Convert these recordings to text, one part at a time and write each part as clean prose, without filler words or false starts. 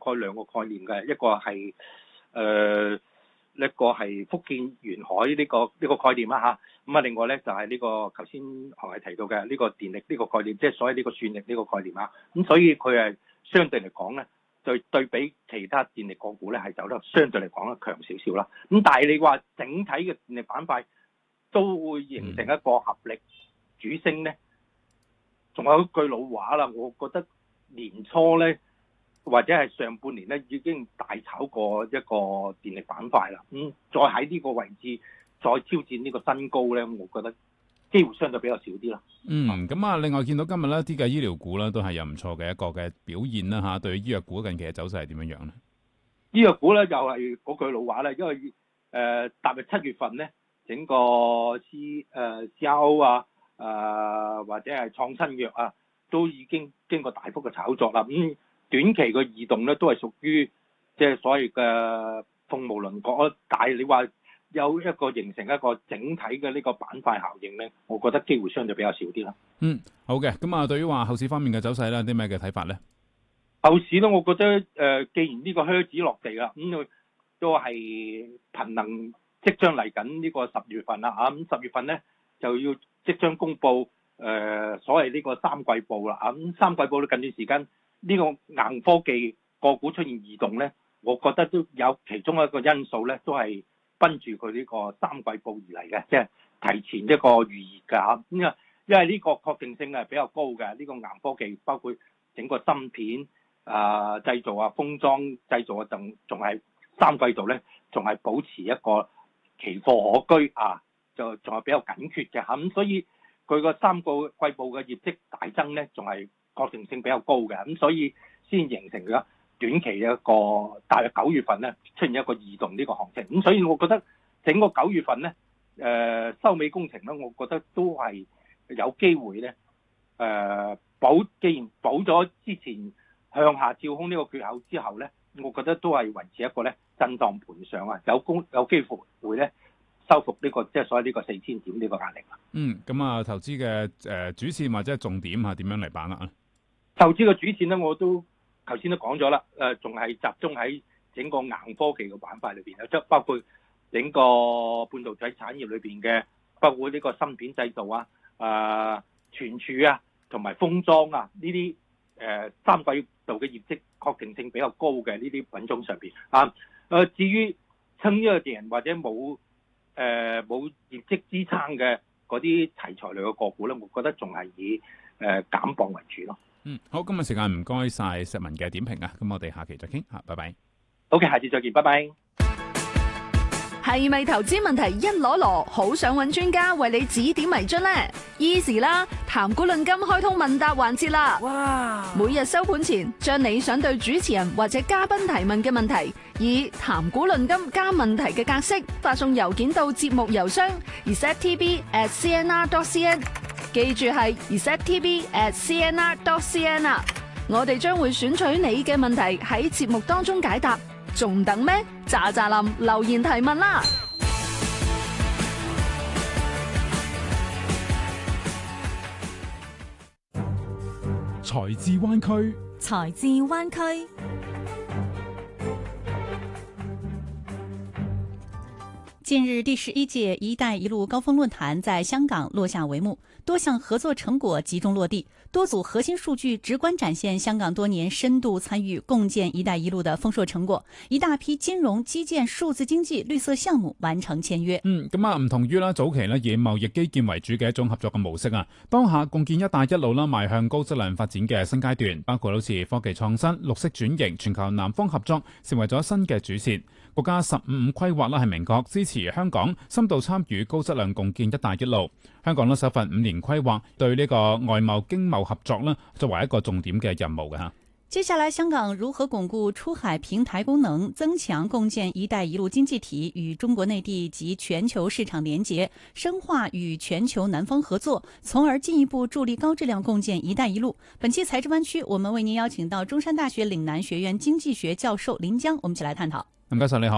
概兩個概念嘅，一個係福建沿海呢個概念啦嚇。咁啊，另外咧就係呢個頭先何毅提到嘅呢個電力呢個概念，即係所謂呢個算力呢個概念啊。咁所以佢係相對嚟講咧，對比其他電力個股咧係走得相對嚟講咧強少少啦。咁但係你話整體嘅電力板塊都會形成一個合力主升咧，仲有一句老話啦，我覺得年初咧或者係上半年咧已經大炒過一個電力板塊啦。再喺呢個位置再挑戰呢個新高咧，我覺得機會相對比較少啲啦。 咁啊，另外見到今日呢啲嘅醫療股咧都係有唔錯嘅一個嘅表現啦嚇。對於醫藥股近期嘅走勢係點樣樣咧？ 醫藥股咧又係嗰句老話咧，因為踏入7月份咧，整個CRO 或者係創新藥啊，都已經經過大幅嘅炒作啦。咁短期嘅移動咧都係屬於即係所謂嘅鳳毛麟角，但係你話有一個形成一個整體嘅呢個板塊效應咧，我覺得機會相對比較少啲啦。 好嘅，咁啊，對於話後市方面嘅走勢咧，有啲咩嘅睇法咧？ 後市咧，我覺得既然呢個靴子落地啦，咁都係瀕能即將嚟緊呢個10月份啦嚇。咁10月份咧就要即將公布所謂呢個三季報啦。咁三季報咧近段時間呢個硬科技個股出現異動咧，我覺得都有其中一個因素咧，都係奔住佢呢個三季報而嚟嘅，即係提前一個預熱㗎。咁因為呢個確定性係比較高嘅，呢個硬科技包括整個芯片製造啊、封裝製造啊，仲係三季度咧，仲係保持一個奇貨可居啊，就仲係比較緊缺嘅。咁所以佢個三個季報嘅業績大增咧，仲係確定性比較高嘅。咁所以先形成咗短期一個大約9月份咧出現一個異動呢個行情。咁所以我覺得整個9月份咧收尾工程咧，我覺得都係有機會咧既然補咗之前向下照空呢個缺口之後咧，我覺得都係維持一個咧震盪盤上啊，有機會咧收復呢個即係所謂呢個4000點呢個壓力啦。 咁啊，投資嘅主線或者係重點係點樣嚟把握啊？ 投資嘅主線咧，我都頭先都講咗啦，仲係集中喺整個硬科技嘅板塊裏邊，即係包括整個半導體產業裏邊嘅，包括呢個芯片製造存儲啊，同埋封裝啊呢啲三季度嘅業績確定性比較高嘅呢啲品種上邊至於撐呢個人或者冇業績支撐嘅嗰啲題材類嘅個股咧，我覺得仲係以減磅為主咯。 好，今日時間唔該晒石文嘅點評啊，咁我哋下期再傾吓，拜拜。 OK，下次再見，拜拜。 係咪投資問題一籮籮，好想揾專家為你指點迷津呢？ Easy 啦，談股論金開通問答環節啦！哇！每日收盤前，將你想對主持人或者嘉賓提問嘅問題，以談股論金加問題嘅格式發送郵件到節目郵箱 resettv@cnr.cn， 記住係 resettv@cnr.cn 啊！我哋將會選取你嘅問題喺節目當中解答，仲等咩？喳喳林留言提問啦！ 財智灣區， 財智灣區。近日，第11屆“一帶一路”高峰論壇在香港落下帷幕，多項合作成果集中落地，多組核心數據直觀展現香港多年深度參與共建“一帶一路”的豐碩成果，一大批金融、基建、數字經濟、綠色項目完成簽約。 咁啊，唔同於早期以貿易基建為主嘅一種合作嘅模式啊，當下共建“一帶一路”邁向高質量發展嘅新階段，包括好似科技創新、綠色轉型、全球南方合作，成為咗新嘅主線。國家15規劃係明確支持香港深度參與高質量共建“一帶一路”。香港首份5年規劃對呢個外貿經貿合作作為一個重點嘅任務嘅。 接下來，香港如何鞏固出海平台功能，增強共建“一帶一路”經濟體與中國內地及全球市場連結，深化與全球南方合作，從而進一步助力高質量共建“一帶一路”。本期財智灣區，我們為您邀請到中山大學嶺南學院經濟學教授林江，我們一起來探討。 唔該晒，你好。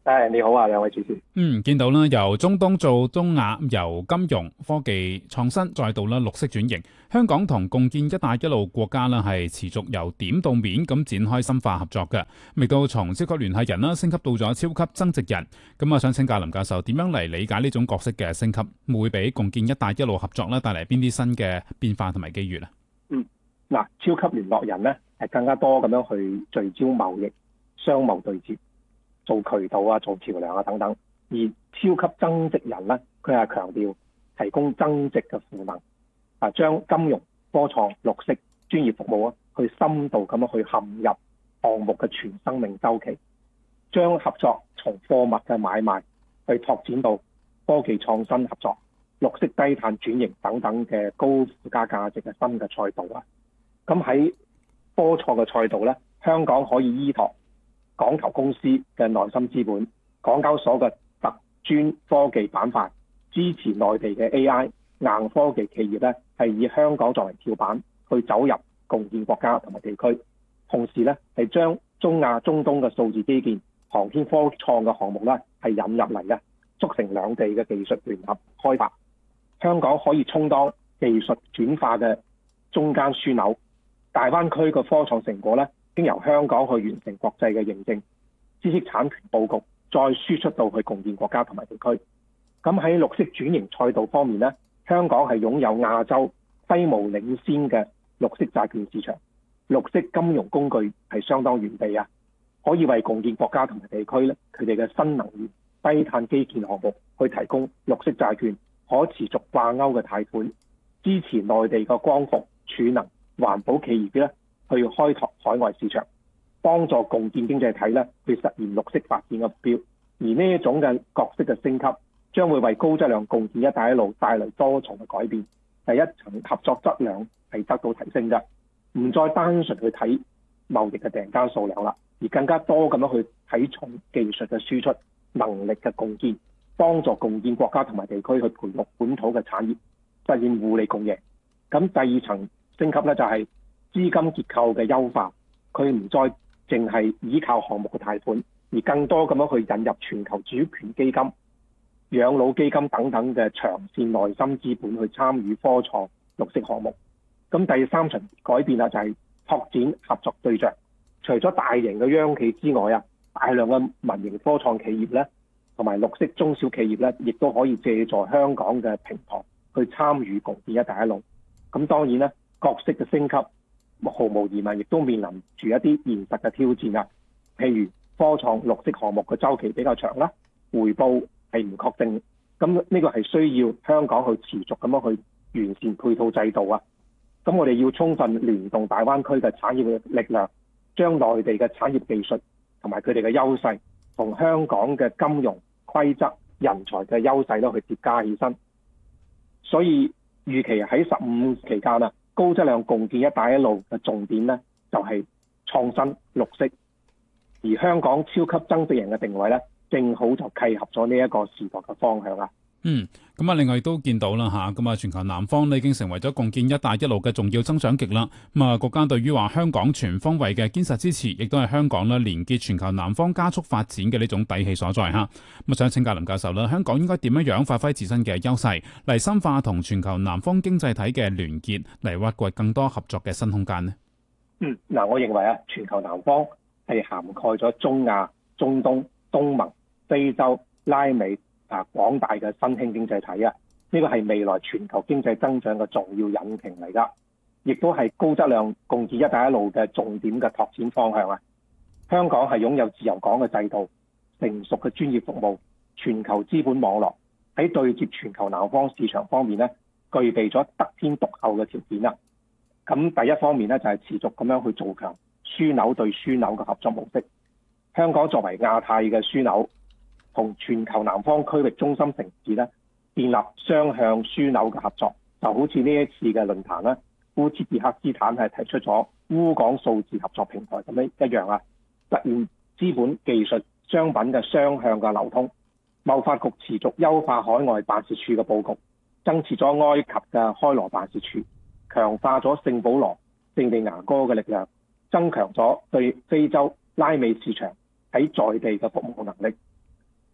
你好啊，兩位主持。 見到啦，由中東做東亞，由金融科技創新再到啦綠色轉型，香港同共建一帶一路國家啦係持續由點到面咁展開深化合作嘅，亦都從超級聯繫人啦升級到咗超級增值人。咁啊，想請教林教授點樣嚟理解呢種角色嘅升級，會俾共建一帶一路合作咧帶嚟邊啲新嘅變化同埋機遇咧？ 超級聯絡人咧係更加多咁樣去聚焦貿易、商貿對接，做渠道啊、做橋梁啊等等。而超級增值人咧，佢係強調提供增值嘅賦能，將金融、科創、綠色、專業服務去深度咁樣去嵌入項目嘅全生命週期，將合作從貨物嘅買賣去拓展到科技創新合作、綠色低碳轉型等等嘅高附加價值嘅新嘅賽道啊！咁喺科創嘅賽道咧，香港可以依託港投公司嘅內心資本、港交所嘅特專科技板塊，支持內地嘅 AI 硬科技企業咧，係以香港作為跳板去走入共建國家同埋地區，同時咧係將中亞、中東嘅數字基建、航天科創嘅項目咧係引入嚟嘅，促成兩地嘅技術聯合開發。香港可以充當技術轉化嘅中間樞紐。大灣區嘅科創成果咧，經由香港去完成國際嘅認證，知識產權佈局，再輸出到去共建國家同埋地區。咁喺綠色轉型賽道方面咧，香港係擁有亞洲規模領先嘅綠色債券市場，綠色金融工具係相當完備啊，可以為共建國家同埋地區咧佢哋嘅新能源、低碳基建項目去提供綠色債券、可持續掛鈎嘅貸款，支持內地嘅光伏、儲能、環保企業咧去開拓海外市場，幫助共建經濟體咧去實現綠色發展嘅目標。而呢一種嘅角色嘅升級，將會為高質量共建一帶一路帶來多重嘅改變。第一層合作質量係得到提升嘅，唔再單純去睇貿易嘅訂單數量啦，而更加多咁樣去睇重技術嘅輸出、能力嘅共建，幫助共建國家同埋地區去培育本土嘅產業，實現互利共贏。咁第二層升級咧就係資金結構嘅優化，佢唔再淨係依靠項目嘅貸款，而更多咁樣去引入全球主權基金、養老基金等等嘅長線內心資本去參與科創綠色項目。咁第三層改變啦，就係拓展合作對象，除咗大型嘅央企之外啊，大量嘅民營科創企業咧，同埋綠色中小企業咧，亦都可以借助香港嘅平台去參與共建一帶一路。咁當然咧，角色嘅升級，毫無疑問亦都面臨住一啲現實嘅挑戰啊。譬如科創綠色項目嘅週期比較長啦，回報係唔確定，咁呢個係需要香港去持續咁樣去完善配套制度啊。咁我哋要充分聯動大灣區嘅產業嘅力量，將內地嘅產業技術同埋佢哋嘅優勢，同香港嘅金融規則、人才嘅優勢都去疊加起身。所以預期喺15期間啊，高質量共建一帶一路嘅重點咧，就係創新綠色，而香港超級增值人嘅定位咧，正好就契合咗呢一個時代嘅方向啦。 咁另外都見到啦嚇，咁啊全球南方已經成為咗共建一帶一路嘅重要增長極啦。咁啊國家對於話香港全方位嘅堅實支持，亦都係香港咧連結全球南方加速發展嘅呢種底氣所在嚇。咁想請教林教授啦，香港應該點樣發揮自身嘅優勢，嚟深化同全球南方經濟體嘅聯結，嚟挖掘更多合作嘅新空間呢？ 我認為啊，全球南方係涵蓋咗中亞、中東、東盟、非洲、拉美廣大嘅新興經濟體啊，呢個係未來全球經濟增長嘅重要引擎嚟㗎，亦都係高質量共建一帶一路嘅重點嘅拓展方向啊。香港係擁有自由港嘅制度、成熟嘅專業服務、全球資本網絡，喺對接全球南方市場方面咧，具備咗得天獨厚嘅條件啦。咁第一方面咧就係持續咁樣去做強樞紐對樞紐嘅合作模式。香港作為亞太嘅樞紐，同全球南方區域中心城市咧，建立雙向樞紐嘅合作，就好似呢一次嘅論壇咧，烏茲別克斯坦係提出咗烏港數字合作平台咁樣一樣啊，實現資本、技術、商品嘅雙向嘅流通。貿發局持續優化海外辦事處嘅佈局，增設咗埃及嘅開羅辦事處，強化咗聖保羅、聖地牙哥嘅力量，增強咗對非洲、拉美市場喺在地嘅服務能力。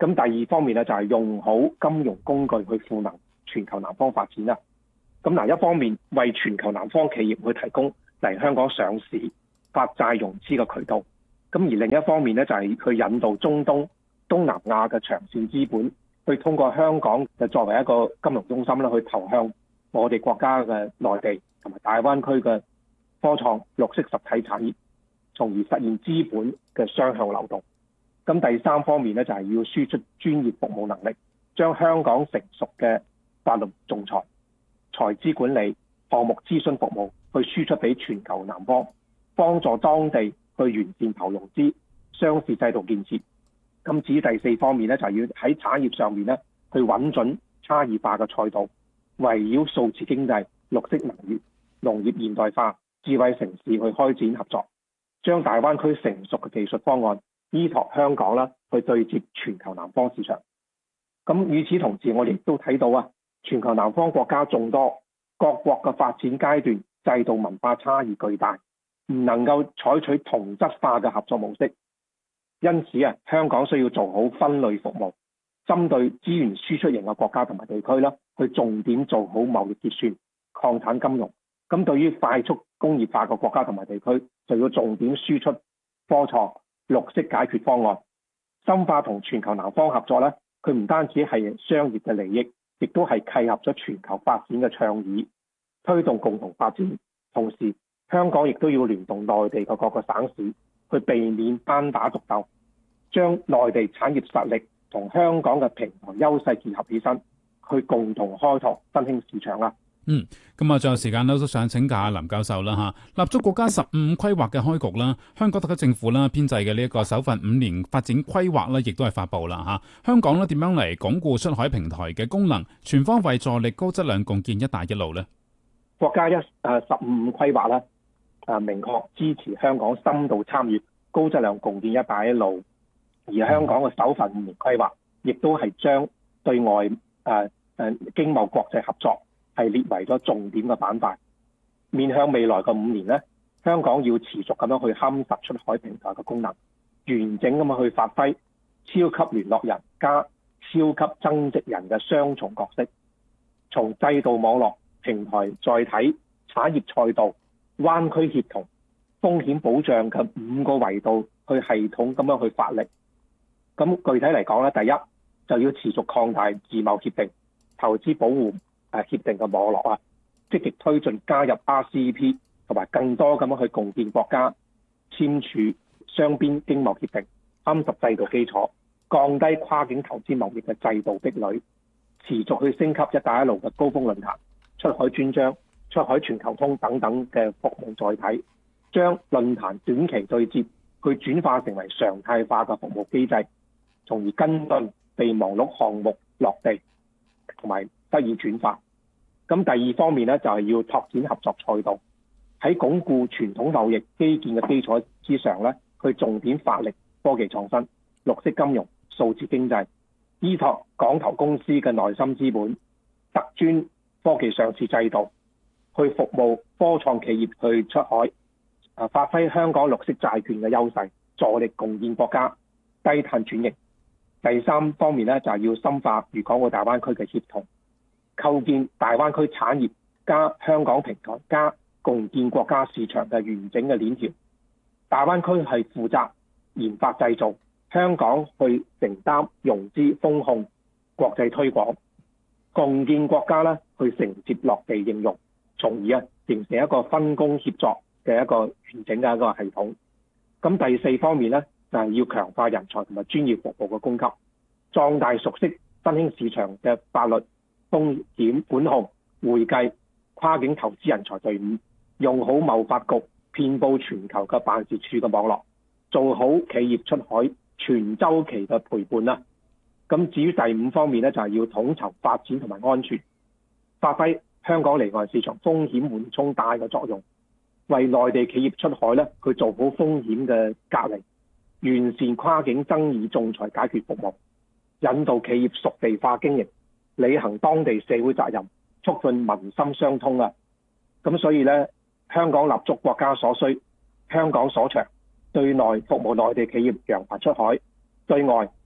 咁第二方面咧就係用好金融工具去賦能全球南方發展啦。咁嗱，一方面為全球南方企業去提供嚟香港上市發債融資嘅渠道，咁而另一方面咧就係去引導中東、東南亞嘅長線資本去通過香港就作為一個金融中心啦，去投向我哋國家嘅內地同埋大灣區嘅科創綠色實體產業，從而實現資本嘅雙向流動。咁第三方面咧就係要輸出專業服務能力，將香港成熟嘅法律仲裁、財資管理、項目諮詢服務去輸出俾全球南方，幫助當地去完善投融資、上市制度建設。咁至於第四方面咧，就係要喺產業上面咧去揾準差異化嘅賽道，圍繞數字經濟、綠色能源、農業現代化、智慧城市去開展合作，將大灣區成熟嘅技術方案依託香港啦，去對接全球南方市場。咁與此同時，我哋亦都睇到啊，全球南方國家眾多，各國嘅發展階段、制度文化差異巨大，唔能夠採取同質化嘅合作模式。因此啊，香港需要做好分類服務，針對資源輸出型嘅國家同埋地區啦，去重點做好貿易結算、礦產金融。咁對於快速工業化嘅國家同埋地區，就要重點輸出科創、綠色解決方案，深化同全球南方合作咧。佢唔單止係商業嘅利益，亦都係契合咗全球發展嘅倡議，推動共同發展。同時，香港亦都要聯動內地嘅各個省市，去避免單打獨鬥，將內地產業實力同香港嘅平台優勢結合起身，去共同開拓新興市場啦。 咁最後時間都想請教下林教授啦嚇，立足國家15規劃嘅開局啦，香港特區政府啦編製嘅呢一個首份5年發展規劃咧，亦都係發布啦嚇。香港咧點樣嚟鞏固出海平台嘅功能，全方位助力高質量共建一帶一路呢？ 國家15規劃咧明確支持香港深度參與高質量共建一帶一路，而香港嘅首份5年規劃亦都係將對外經貿國際合作係列為咗重點嘅板塊。面向未來嘅5年咧，香港要持續咁樣去夯實出海平台嘅功能，完整咁樣去發揮超級聯絡人加超級增值人嘅雙重角色，從制度網絡、平台載體、產業賽道、灣區協同、風險保障嘅5個維度去系統咁樣去發力。咁具體嚟講咧，第一就要持續擴大自貿協定、投資保護協定嘅網絡啊，積極推進加入 RCEP 同埋更多咁樣去共建國家簽署雙邊經貿協定，夯實制度基礎，降低跨境投資貿易嘅制度壁壘，持續去升級一帶一路嘅高峰論壇、出海專章、出海全球通等等嘅服務載體，將論壇短期對接去轉化成為常態化嘅服務機制，從而跟進備忘錄項目落地同埋得以轉化。咁第二方面咧，就係要拓展合作賽道，喺鞏固傳統貿易基建嘅基礎之上咧，去重點發力科技創新、綠色金融、數字經濟，依託港投公司嘅內心資本、特專科技上市制度，去服務科創企業去出海，發揮香港綠色債券嘅優勢，助力共建國家低碳轉型。第三方面咧，就係要深化粵港澳大灣區嘅協同，構建大灣區產業加香港平台加共建國家市場嘅完整嘅鏈條。大灣區係負責研發製造，香港去承擔融資風控、國際推廣，共建國家咧去承接落地應用，從而形成一個分工協作嘅一個完整嘅一個系統。咁第四方面咧，就係要強化人才同埋專業服務嘅供給，壯大熟悉新興市場嘅法律、風險管控、會計、跨境投資人才隊伍，用好貿發局遍佈全球嘅辦事處嘅網絡，做好企業出海全週期嘅陪伴啦。咁至於第5方面咧，就係要統籌發展同埋安全，發揮香港離岸市場風險緩衝帶嘅作用，為內地企業出海咧，去做好風險嘅隔離，完善跨境爭議仲裁解決服務，引導企業屬地化經營，履行當地社會責任，促進民心相通啊！咁所以咧，香港立足國家所需，香港所長，對內服務內地企業揚帆出海，對外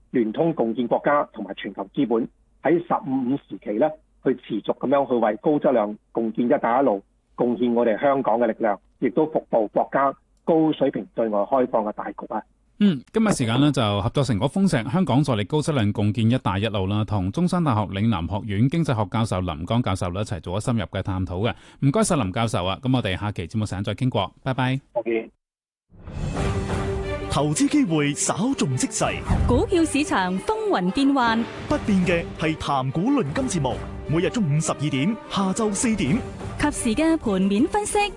聯通共建國家同埋全球資本，喺15時期咧，去持續咁樣去為高質量共建一帶一路貢獻我哋香港嘅力量，亦都服務國家高水平對外開放嘅大局啊！ 今日時間呢，就合作成果豐碩香港助力高質量共建一帶一路啦，同中山大學嶺南學院經濟學教授林江教授一齊做咗深入嘅探討嘅。唔該晒林教授啊！咁我哋下期節目上再傾過，拜拜。 OK。 投資機會稍縱即逝， 股票市場風雲變幻， 不變嘅係談股論金節目，每日中午12點，下晝4點， 及時嘅盤面分析。